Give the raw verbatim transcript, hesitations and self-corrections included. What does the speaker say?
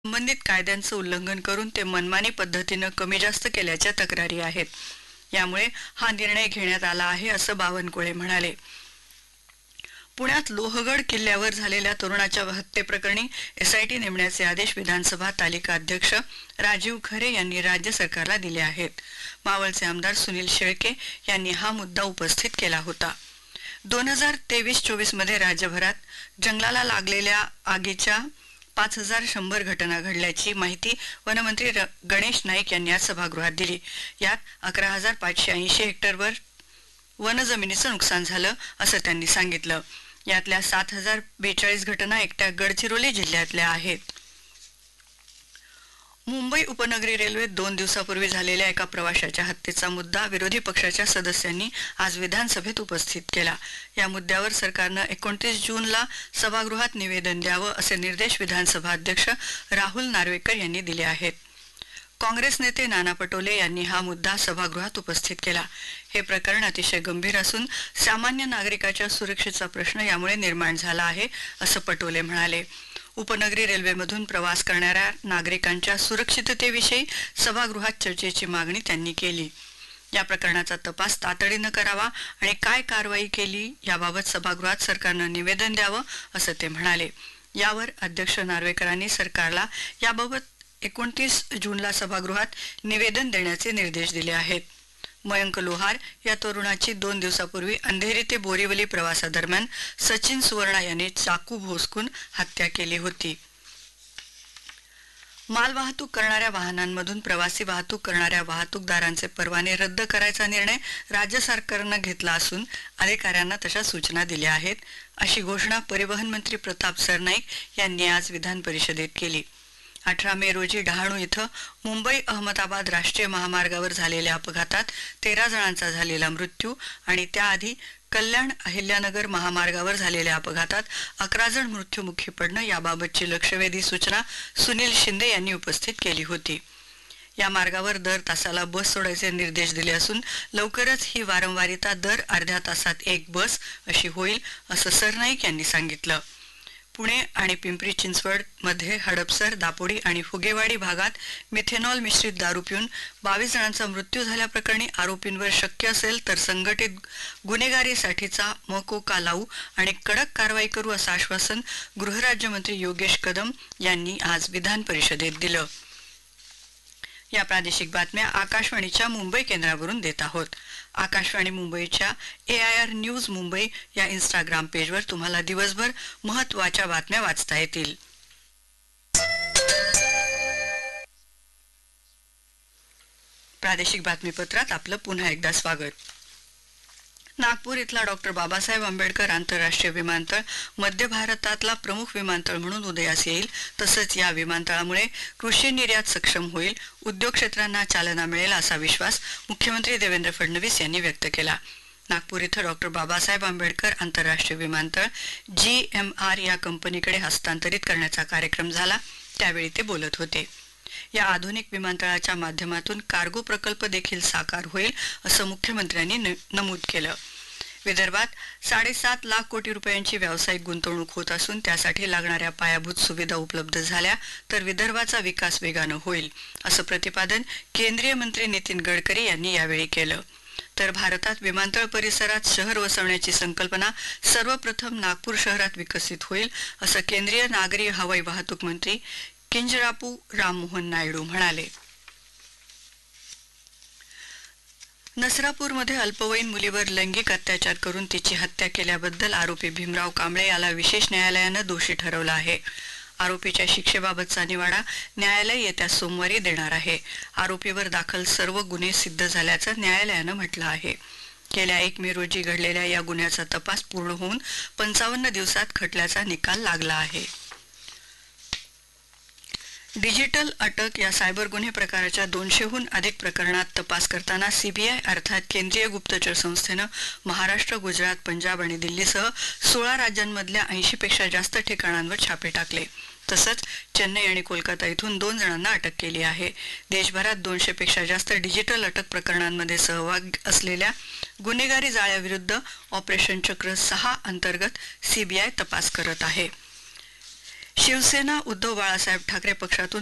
संबंधित कायद्यांचं उल्लंघन करून ते मनमानी पद्धतीनं कमी जास्त केल्याच्या तक्रारी आहेत. यामुळे हा निर्णय घेण्यात आला आहे असं बावनकुळे म्हणाले. पुण्यात लोहगड किल्ल्यावर झालेल्या तरुणाच्या हत्येप्रकरणी एसआयटी नेमण्याचे आदेश विधानसभा तालिका अध्यक्ष राजीव खरे यांनी राज्य सरकारला दिले आहेत. मावळचे आमदार सुनील शेळके यांनी हा मुद्दा उपस्थित केला होता. दोन हजार तेवीस चोवीस मध्ये राज्यभरात जंगलाला लागलेल्या आगीच्या पाच हजार शंभर घटना घडल्याची माहिती वनमंत्री गणेश नाईक यांनी आज सभागृहात दिली. यात अकरा हजार पाचशे ऐंशी हेक्टरवर वनजमिनीचं नुकसान झालं असं त्यांनी सांगितलं. यातल्या सात हजार बेचाळीस घटना एकट्या गडचिरोली जिल्ह्यातल्या आहेत. मुंबई उपनगरी रेल्वेत दोन दिवसापूर्वी झालेल्या एका प्रवाशाच्या हत्येचा मुद्दा विरोधी पक्षाच्या सदस्यांनी आज विधानसभेत उपस्थित केला. या मुद्द्यावर सरकारनं एकोणतीस जूनला सभागृहात निवेदन द्यावं असे निर्देश विधानसभा अध्यक्ष राहुल नार्वेकर यांनी दिले आहेत. काँग्रेस नेते नाना पटोले यांनी हा मुद्दा सभागृहात उपस्थित केला. हे प्रकरण अतिशय गंभीर असून सामान्य नागरिकाच्या सुरक्षेचा प्रश्न यामुळे निर्माण झाला आहे असं पटोले म्हणाले. उपनगरी रेल्वेमधून प्रवास करणाऱ्या नागरिकांच्या सुरक्षिततेविषयी सभागृहात चर्चेची मागणी त्यांनी केली. या प्रकरणाचा तपास तातडीनं करावा आणि काय कारवाई केली याबाबत सभागृहात सरकारनं निवेदन द्यावं असं ते म्हणाले. यावर अध्यक्ष नार्वेकरांनी सरकारला याबाबत एकोणतीस जूनला सभागृहात निवेदन देण्याचे निर्देश दिले आहेत. मयंक लोहार या तरुणाची दोन दिवसापूर्वी अंधेरी ते बोरीवली प्रवासादरम्यान सचिन सुवर्णा याने चाकू भोसकून हत्या केली होती. मालवाहतूक करणाऱ्या वाहनांमधून प्रवासी वाहतूक करणाऱ्या वाहतूकदारांचे परवाने रद्द करायचा निर्णय राज्य सरकारनं घेतला असून अधिकाऱ्यांना तशा सूचना दिल्या आहेत, अशी घोषणा परिवहन मंत्री प्रताप सरनाईक यांनी आज विधान परिषदेत केली. अठरा मे रोजी डहाणू इथं मुंबई अहमदाबाद राष्ट्रीय महामार्गावर झालेल्या अपघातात तेरा जणांचा झालेला मृत्यू आणि त्याआधी कल्याण अहिल्यानगर महामार्गावर झालेल्या अपघातात अकरा जण मृत्युमुखी पडणं याबाबतची लक्षवेधी सूचना सुनील शिंदे यांनी उपस्थित केली होती. या मार्गावर दर तासाला बस सोडायचे निर्देश दिले असून लवकरच ही वारंवारिता दर अर्ध्या तासात एक बस अशी होईल असं सरनाईक यांनी सांगितलं. पुणे आणि पिंपरी चिंचवड मध्ये हडपसर, दापोडी आणि फुगेवाडी भागात मिथेनॉल मिश्रित दारू पिऊन बावीस जणांचा मृत्यू झाल्याप्रकरणी आरोपींवर शक्य असेल तर संघटित गुन्हेगारीसाठीचा मकोका लावू आणि कडक कारवाई करू असं आश्वासन गृहराज्यमंत्री योगेश कदम यांनी आज विधान परिषदेत दिलं. या प्रादेशिक बातम्या आकाशवाणीच्या मुंबई केंद्रावरून देत आहोत. आकाशवाणी मुंबईच्या ए आय आर न्यूज मुंबई या इंस्टाग्राम पेजवर तुम्हाला दिवसभर महत्त्वाच्या बातम्या वाचता येतील. प्रादेशिक बातमीपत्रात आपलं पुन्हा एकदा स्वागत. नागपूर इथला डॉक्टर बाबासाहेब आंबेडकर आंतरराष्ट्रीय विमानतळ मध्य भारतातला प्रमुख विमानतळ म्हणून उदयास येईल. तसंच या विमानतळामुळे कृषी निर्यात सक्षम होईल, उद्योग क्षेत्रांना चालना मिळेल असा विश्वास मुख्यमंत्री देवेंद्र फडणवीस यांनी व्यक्त केला. नागपूर इथं डॉक्टर बाबासाहेब आंबेडकर आंतरराष्ट्रीय विमानतळ जी एम आर या कंपनीकडे हस्तांतरित करण्याचा कार्यक्रम झाला, त्यावेळी ते बोलत होते. या आधुनिक विमानतळाच्या माध्यमातून कार्गो प्रकल्प देखील साकार होईल असं मुख्यमंत्र्यांनी नमूद केलं. विदर्भात साडेसात लाख कोटी रुपयांची व्यावसायिक गुंतवणूक होत असून त्यासाठी लागणाऱ्या पायाभूत सुविधा उपलब्ध झाल्या तर विदर्भाचा विकास वेगानं होईल असं प्रतिपादन केंद्रीय मंत्री नितीन गडकरी यांनी यावेळी केलं. तर भारतात विमानतळ परिसरात शहर वसवण्याची संकल्पना सर्वप्रथम नागपूर शहरात विकसित होईल असं केंद्रीय नागरी हवाई वाहतूक मंत्री किंजरापू राममोहन नायडू म्हणाले. नसरापूरमध्ये अल्पवयीन मुलीवर लैंगिक अत्याचार करून तिची हत्या केल्याबद्दल आरोपी भीमराव कांबळे याला विशेष न्यायालयानं दोषी ठरवलं आहे. आरोपीच्या शिक्षेबाबतचा निवाडा न्यायालय येत्या सोमवारी देणार आहे. आरोपीवर दाखल सर्व गुन्हे सिद्ध झाल्याचं न्यायालयानं म्हटलं आहे. गेल्या एक मे रोजी घडलेल्या या गुन्ह्याचा तपास पूर्ण होऊन पंचावन्न दिवसात खटल्याचा निकाल लागला आहे. डिजिटल अटक या सायबर गुन्हे प्रकाराच्या दोनशेहून अधिक प्रकरणात तपास करताना सीबीआय अर्थात केंद्रीय गुप्तचर संस्थेनं महाराष्ट्र, गुजरात, पंजाब आणि दिल्लीसह सोळा राज्यांमधल्या ऐंशी पेक्षा जास्त ठिकाणांवर छापे टाकले. तसंच चेन्नई आणि कोलकाता इथून दोन जणांना अटक केली आहे. देशभरात दोनशे पेक्षा जास्त डिजिटल अटक प्रकरणांमध्ये सहभाग असलेल्या गुन्हेगारी जाळ्याविरुद्ध ऑपरेशन चक्र सहा अंतर्गत सीबीआय तपास करत आहे. शिवसेना उद्धव बाळासाहेब ठाकरे पक्षातून